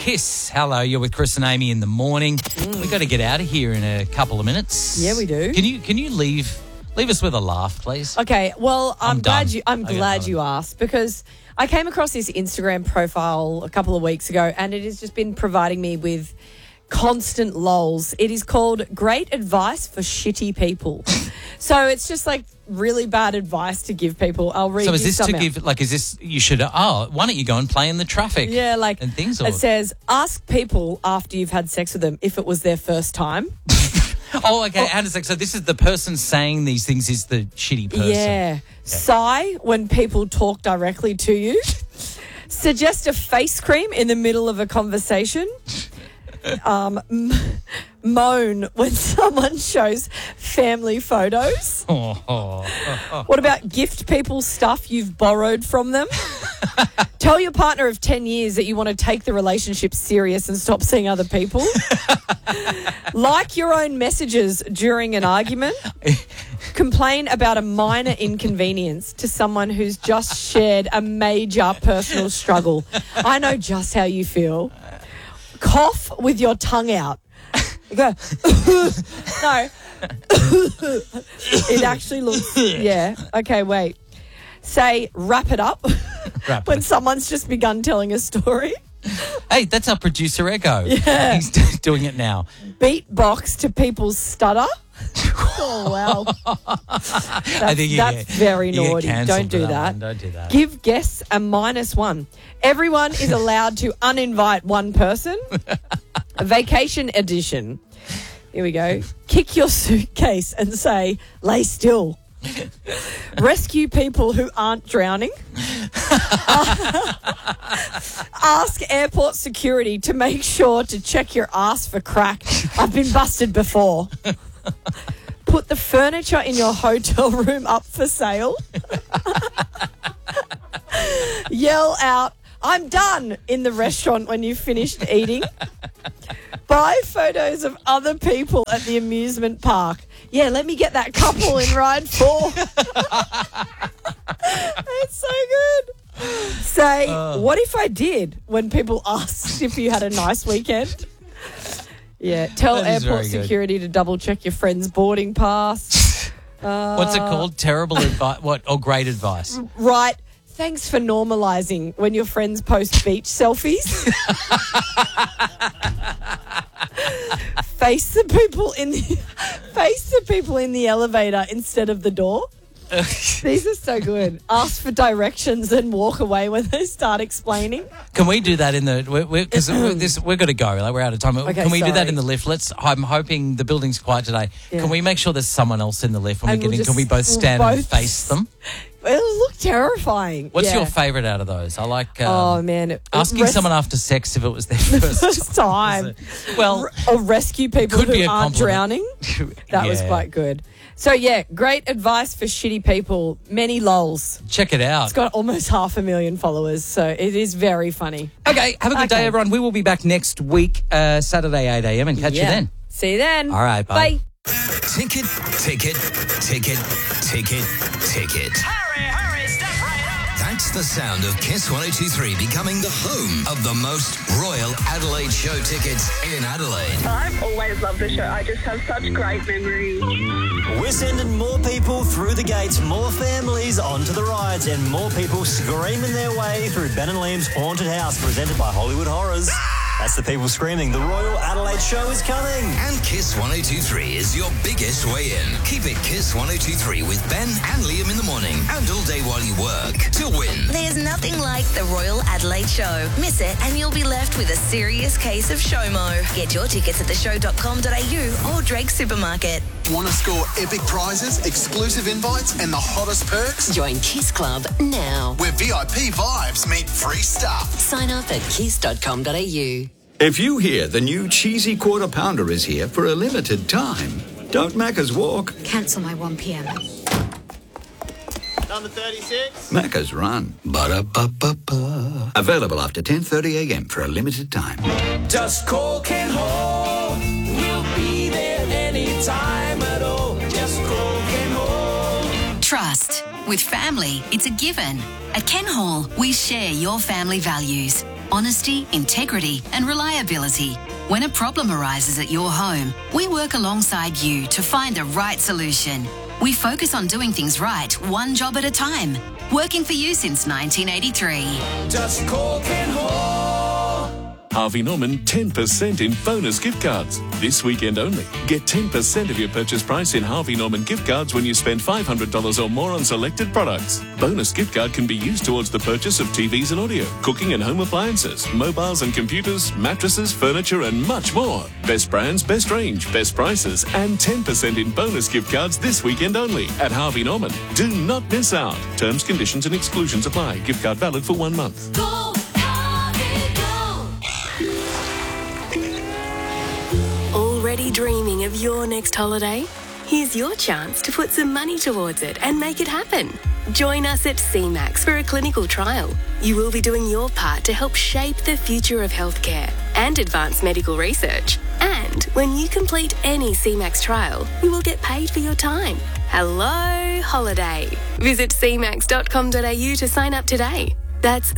Kiss. Hello, you're with Chris and Amy in the morning. We've got to get out of here in a couple of minutes. Yeah, we do. Can you leave us with a laugh, please? Okay, well, I'm glad done. you asked, because I came across this Instagram profile a couple of weeks ago, and it has just been providing me with constant lols. It is called Great Advice for Shitty People. So it's just like really bad advice to give people. I'll read. So is you this some to out. give? Like, is this you should? Oh, why don't you go and play in the traffic? Yeah, like and things. Or? It says, ask people after you've had sex with them if it was their first time. Oh, okay. How does so this is the person saying these things is the shitty person. Yeah. Sigh when people talk directly to you. Suggest a face cream in the middle of a conversation. Moan when someone shows family photos. What about gift people stuff you've borrowed from them? Tell your partner of 10 years that you want to take the relationship serious and stop seeing other people. Like your own messages during an argument. Complain about a minor inconvenience to someone who's just shared a major personal struggle. I know just how you feel. Cough with your tongue out. Go. No. It actually looks. Yeah. Okay, wait. Say, wrap it up when someone's just begun telling a story. Hey, that's our producer, Echo. Yeah. He's doing it now. Beatbox to people's stutter. Oh, wow. That's very naughty. Don't do that. Don't do that. Give guests a -1. Everyone is allowed to uninvite one person. A vacation edition. Here we go. Kick your suitcase and say, lay still. Rescue people who aren't drowning. Ask airport security to make sure to check your ass for crack. I've been busted before. Put the furniture in your hotel room up for sale. Yell out, I'm done, in the restaurant when you've finished eating. Buy photos of other people at the amusement park. Yeah, let me get that couple in ride 4. That's so good. Say, what if I did, when people asked if you had a nice weekend? Yeah, tell airport security to double check your friend's boarding pass. What's it called? Terrible advice? What? Or great advice? Right. Thanks for normalising when your friends post beach selfies. Face the people in the elevator instead of the door. These are so good. Ask for directions and walk away when they start explaining. Can we do that in the? Because we're going to go. Like, we're out of time. Okay, can we do that sorry. in the lift? I'm hoping the building's quiet today. Yeah. Can we make sure there's someone else in the lift when And we get in? Can we both stand and face them? It'll look terrifying. What's your favourite out of those? I like. Oh man, asking someone after sex if it was their first time. Well, or rescue people could be who a aren't drowning. That was Yeah. quite good. So yeah, great advice for shitty people. Many lols. check it out. It's got almost 500,000 followers, so it is very funny. Okay, have a good day, everyone. We will be back next week, Saturday, 8 a.m. and catch you then. See you then. All right, bye. Ticket, ticket, ticket, ticket, ticket. Hurry, step right up. That's the sound of Kiss 102.3 becoming the home of the most Royal Adelaide Show tickets in Adelaide. I've always loved the show. I just have such great memories. We're sending more people through the gates, more families onto the rides, and more people screaming their way through Ben and Liam's Haunted House, presented by Hollywood Horrors. That's the people screaming. The Royal Adelaide Show is coming. And Kiss 102.3 is your biggest way in. Keep it Kiss 102.3 with Ben and Liam in the morning and all day while you work to win. There's nothing like the Royal Adelaide Show. Miss it and you'll be left with a serious case of SHOMO. Get your tickets at theshow.com.au or Drake Supermarket. Want to score epic prizes, exclusive invites, and the hottest perks? Join Kiss Club now. Where VIP vibes meet free stuff. Sign up at kiss.com.au. If you hear the new cheesy quarter pounder is here for a limited time, don't Macca's walk. Cancel my 1 p.m. Number 36. Macca's run. Ba-da-ba-ba-ba. Available after 10:30 a.m. for a limited time. Just call Ken Hall. We'll be there anytime at all. Just call Ken Hall. Trust. With family, it's a given. At Ken Hall, we share your family values. honesty, integrity and reliability. When a problem arises at your home, we work alongside you to find the right solution. We focus on doing things right, one job at a time. Working for you since 1983. Just call Ken Hall. Harvey Norman 10% in bonus gift cards. This weekend only. Get 10% of your purchase price in Harvey Norman gift cards when you spend $500 or more on selected products. Bonus gift card can be used towards the purchase of TVs and audio, cooking and home appliances, mobiles and computers, mattresses, furniture and much more. Best brands, best range, best prices and 10% in bonus gift cards this weekend only at Harvey Norman. Do not miss out. Terms, conditions and exclusions apply. Gift card valid for 1 month. Already dreaming of your next holiday? Here's your chance to put some money towards it and make it happen. Join us at CMAX for a clinical trial. You will be doing your part to help shape the future of healthcare and advanced medical research. And when you complete any CMAX trial, you will get paid for your time. Hello, holiday. Visit cmax.com.au to sign up today. That's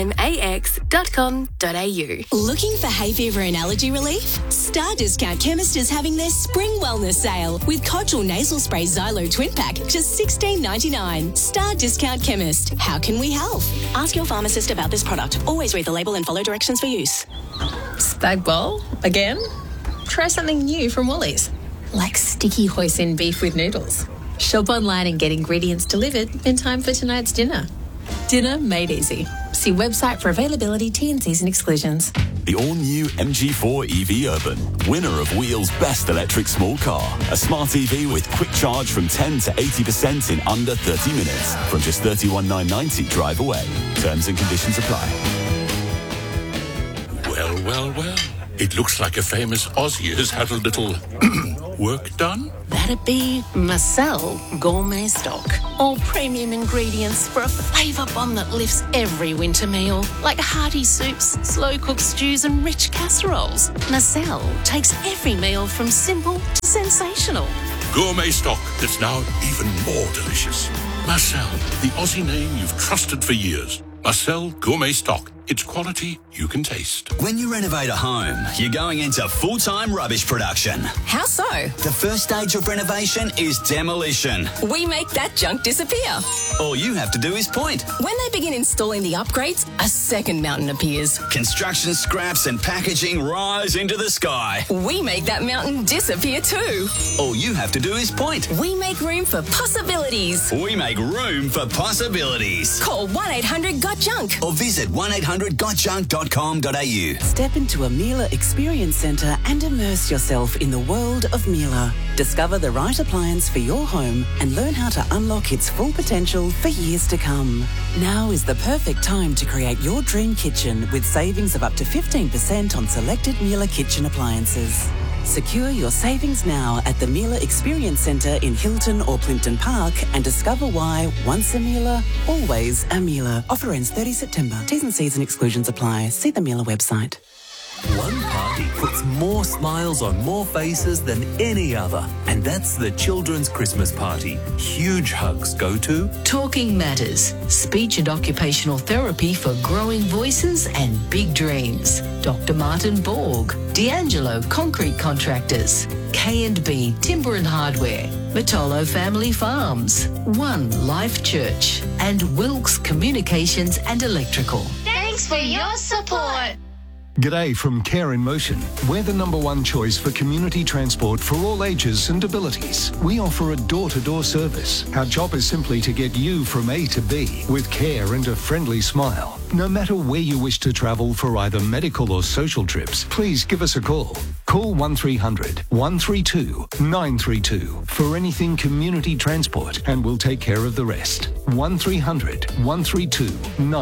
cmax.com.au. Looking for hay fever and allergy relief? Star Discount Chemist is having their spring wellness sale with Codral Nasal Spray Xylo Twin Pack, just $16.99. Star Discount Chemist. How can we help? Ask your pharmacist about this product. Always read the label and follow directions for use. Spag bowl? Again? Try something new from Woolies, like sticky hoisin beef with noodles. Shop online and get ingredients delivered in time for tonight's dinner. Dinner made easy. See website for availability, T&Cs and exclusions. The all-new MG4 EV Urban, winner of Wheel's best electric small car. A smart EV with quick charge from 10 to 80% in under 30 minutes. From just $31,990 drive away. Terms and conditions apply. Well, well, well. It looks like a famous Aussie has had a little work done. That'd be Marcel Gourmet Stock. All premium ingredients for a flavour bomb that lifts every winter meal, like hearty soups, slow-cooked stews and rich casseroles. Marcel takes every meal from simple to sensational. Gourmet stock that's now even more delicious. Marcel, the Aussie name you've trusted for years. Marcel Gourmet Stock. It's quality you can taste. When you renovate a home, you're going into full-time rubbish production. How so? The first stage of renovation is demolition. We make that junk disappear. All you have to do is point. When they begin installing the upgrades, a second mountain appears. Construction scraps and packaging rise into the sky. We make that mountain disappear too. All you have to do is point. We make room for possibilities. We make room for possibilities. Call 1-800-GOT-JUNK or visit 1-800-GOTJUNK.com.au. Step into a Miele Experience Centre and immerse yourself in the world of Miele. Discover the right appliance for your home and learn how to unlock its full potential for years to come. Now is the perfect time to create your dream kitchen with savings of up to 15% on selected Miele kitchen appliances. Secure your savings now at the Miele Experience Centre in Hilton or Plimpton Park and discover why once a Miele, always a Miele. Offer ends 30 September. T's and C's and exclusions apply. See the Miele website. One party puts more smiles on more faces than any other, and that's the Children's Christmas Party. Huge hugs go to Talking Matters, speech and occupational therapy for growing voices and big dreams. Dr. Martin Borg, D'Angelo Concrete Contractors, K&B Timber and Hardware, Matolo Family Farms, One Life Church, and Wilkes Communications and Electrical. Thanks for your support. G'day from Care in Motion. We're the #1 choice for community transport for all ages and abilities. We offer a door-to-door service. Our job is simply to get you from A to B with care and a friendly smile. No matter where you wish to travel for either medical or social trips, please give us a call. Call 1300 132 932 for anything community transport and we'll take care of the rest. 1300 132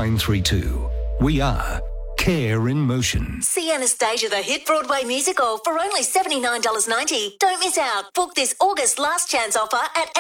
932. We are Care in Motion. See Anastasia, the hit Broadway musical, for only $79.90. Don't miss out. Book this August last chance offer at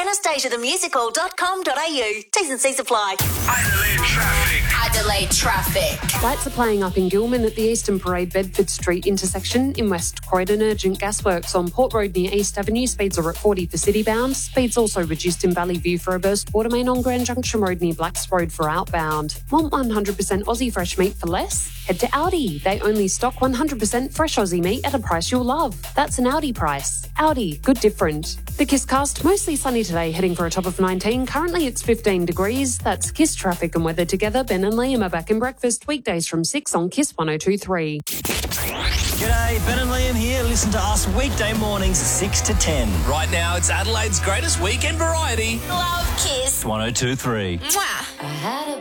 anastasiathemusical.com.au. T's and C's apply. Adelaide traffic. Adelaide traffic. Lights are playing up in Gilman at the Eastern Parade Bedford Street intersection. In West Croydon, urgent gasworks on Port Road near East Avenue. Speeds are at 40 for citybound. Speeds also reduced in Valley View for a burst water main on Grand Junction Road near Blacks Road for outbound. Want 100% Aussie fresh meat for less? Head to Audi. They only stock 100% fresh Aussie meat at a price you'll love. That's an Audi price. Audi, good different. The Kisscast, mostly sunny today, heading for a top of 19. Currently it's 15 degrees. That's Kiss traffic and weather together. Ben and Liam are back in breakfast weekdays from 6 on Kiss 102.3. G'day, Ben and Liam here. Listen to us weekday mornings 6 to 10. Right now, it's Adelaide's greatest weekend variety. Love Kiss. 102.3. Mwah.